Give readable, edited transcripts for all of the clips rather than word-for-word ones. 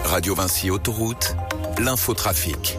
Radio Vinci Autoroute, l'infotrafic.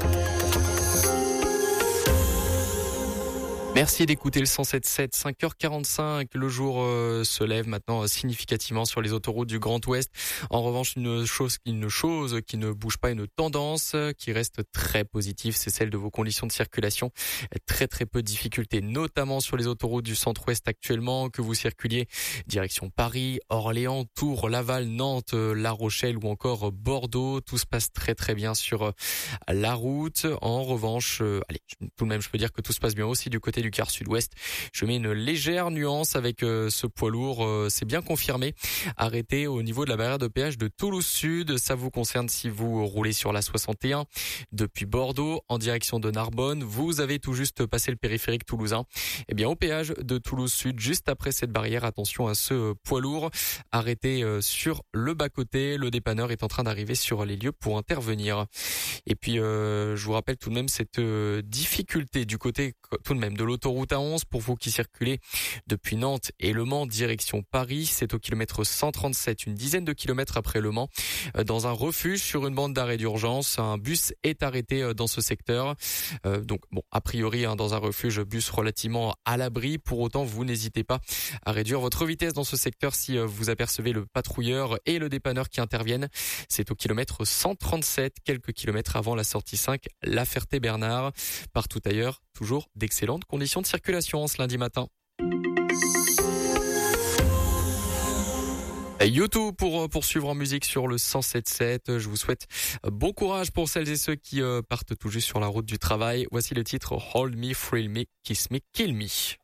Merci d'écouter le 107.7, 5h45. Le jour se lève maintenant significativement sur les autoroutes du Grand Ouest. En revanche, une chose qui ne bouge pas, une tendance qui reste très positive, c'est celle de vos conditions de circulation. Très peu de difficultés, notamment sur les autoroutes du Centre-Ouest actuellement, que vous circuliez direction Paris, Orléans, Tours, Laval, Nantes, La Rochelle ou encore Bordeaux. Tout se passe très bien sur la route. En revanche, tout de même, je peux dire que tout se passe bien aussi du côté du quart sud-ouest. Je mets une légère nuance avec ce poids lourd, c'est bien confirmé. Arrêté au niveau de la barrière de péage de Toulouse Sud, ça vous concerne si vous roulez sur la 61 depuis Bordeaux en direction de Narbonne. Vous avez tout juste passé le périphérique toulousain. Eh bien, au péage de Toulouse Sud, juste après cette barrière, attention à ce poids lourd arrêté sur le bas-côté. Le dépanneur est en train d'arriver sur les lieux pour intervenir. Et puis, je vous rappelle tout de même cette difficulté du côté tout de même de l'autoroute A11 pour vous qui circulez depuis Nantes et Le Mans direction Paris. C'est au kilomètre 137, une dizaine de kilomètres après Le Mans. Dans un refuge sur une bande d'arrêt d'urgence, un bus est arrêté dans ce secteur. Donc bon, a priori dans un refuge, bus relativement à l'abri. Pour autant, vous n'hésitez pas à réduire votre vitesse dans ce secteur si vous apercevez le patrouilleur et le dépanneur qui interviennent. C'est au kilomètre 137, quelques kilomètres avant la sortie 5, La Ferté-Bernard. Partout ailleurs, toujours d'excellentes conditions de circulation ce lundi matin. YouTube pour poursuivre en musique sur le 107.7. Je vous souhaite bon courage pour celles et ceux qui partent tout juste sur la route du travail. Voici le titre Hold Me, Thrill Me, Kiss Me, Kill Me.